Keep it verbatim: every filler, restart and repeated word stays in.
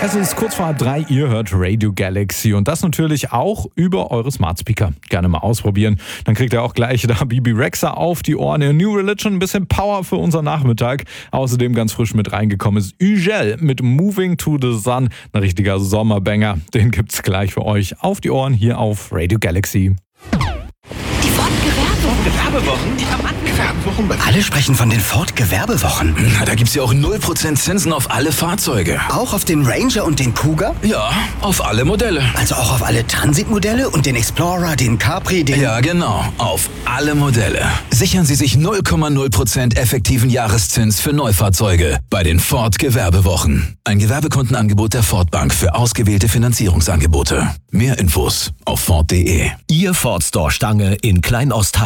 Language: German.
Es ist kurz vor halb drei, ihr hört Radio Galaxy und das natürlich auch über eure Smart Speaker. Gerne mal ausprobieren. Dann kriegt ihr auch gleich da Bibi Rexha auf die Ohren. In New Religion, ein bisschen Power für unseren Nachmittag. Außerdem ganz frisch mit reingekommen ist Ugel mit Moving to the Sun. Ein richtiger Sommerbanger. Den gibt's gleich für euch auf die Ohren hier auf Radio Galaxy. Die Ford-Gewerbewochen. Gewerbewochen? Die Gewerbewochen? Alle sprechen von den Ford-Gewerbewochen. Na, da gibt's ja auch null Prozent Zinsen auf alle Fahrzeuge. Auch auf den Ranger und den Kuga? Ja, auf alle Modelle. Also auch auf alle Transitmodelle und den Explorer, den Capri, den... Ja, genau. Auf alle Modelle. Sichern Sie sich null Komma null Prozent effektiven Jahreszins für Neufahrzeuge bei den Ford Gewerbewochen. Ein Gewerbekundenangebot der Ford Bank für ausgewählte Finanzierungsangebote. Mehr Infos auf Ford punkt de. Ihr Ford Store Stange in Kleinostheim.